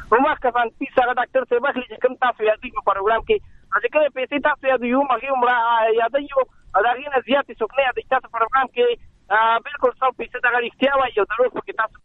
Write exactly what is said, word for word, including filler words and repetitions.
عمر کسان فیس هغه ډاکټر صاحب اخلي چې کوم تاسو یادوي په پروګرام کې چې کومې پیسې تاسو یادوي هغې عمره یادوي او د هغې نه زیاتې څوک نه یادوي. تاسو پروګرام کې بالکل سم فیصد هغه رښتیا وایي او دروغ پکې تاسو